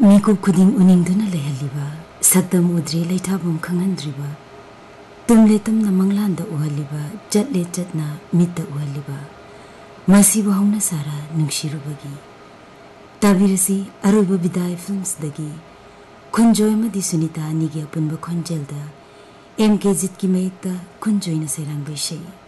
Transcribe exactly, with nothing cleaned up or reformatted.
ꯃꯤꯀꯨꯞ ꯈꯨꯗꯤꯡ ꯎꯅꯤꯡꯗꯨꯅ ꯂꯩꯍꯜꯂꯤꯕ ꯁꯛꯇꯝ ꯎꯗ꯭ꯔꯤ ꯂꯩꯊꯥꯐꯝ ꯈꯪꯍꯟꯗ꯭ꯔꯤꯕ ꯇꯨꯝꯂꯦ ꯇꯨꯝꯅ ꯃꯪꯂꯥꯟꯗ ꯎꯍꯜꯂꯤꯕ ꯆꯠꯂꯦ ꯆꯠꯅ ꯃꯤꯠꯇ ꯎꯍꯜꯂꯤꯕ ꯃꯁꯤꯕꯨ ꯍꯧꯅ ꯁꯥꯔ ꯅꯨꯡꯁꯤꯔꯨꯕꯒꯤ ꯇꯥꯕꯤꯔꯁꯤ ꯑꯔꯣꯏꯕ ꯕꯤꯗꯥꯏ ꯐꯤꯜꯝꯁꯗꯒꯤ ꯈꯨꯟꯖꯣꯏ ꯑꯃꯗꯤ ꯁꯨꯅꯤꯇꯥ ꯑꯅꯤꯒꯤ ꯑꯄꯨꯟꯕ ꯈꯣꯟꯖꯦꯜꯗ ꯑꯦꯝ ꯀꯦ ꯖꯤꯠꯀꯤ ꯃꯌꯦꯛꯇ ꯈꯨꯟꯖꯣꯏꯅ ꯁꯩꯔꯥꯡꯕ ꯏꯁꯩ